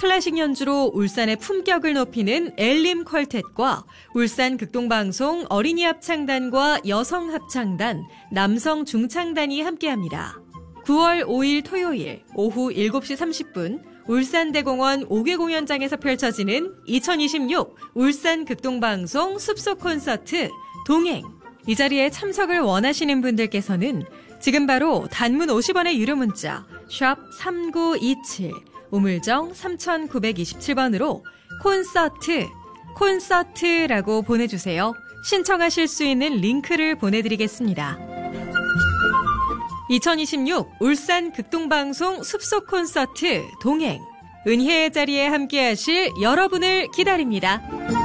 클래식 연주로 울산의 품격을 높이는 엘림 퀄텟과 울산 극동방송 어린이 합창단과 여성 합창단, 남성 중창단이 함께합니다. 9월 5일 토요일 오후 7시 30분 울산대공원 5개 공연장에서 펼쳐지는 2026 울산 극동방송 숲속 콘서트 동행. 이 자리에 참석을 원하시는 분들께서는 지금 바로 단문 50원의 유료 문자 샵 3927 우물정 3927번으로 콘서트라고 보내주세요. 신청하실 수 있는 링크를 보내드리겠습니다. 2026 울산 극동방송 숲속 콘서트 동행. 은혜의 자리에 함께하실 여러분을 기다립니다.